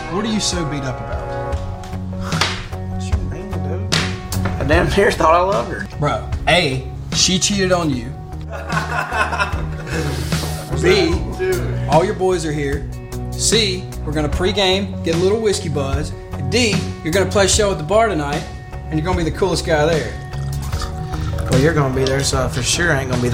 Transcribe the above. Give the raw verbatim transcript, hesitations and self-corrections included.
What are you so beat up about? What you mean, dude? I damn near thought I loved her. Bro, A, she cheated on you. B, all your boys are here. C, we're gonna pregame, get a little whiskey buzz. And D, you're gonna play a show at the bar tonight, and you're gonna be the coolest guy there. Well, you're gonna be there, so I for sure ain't gonna be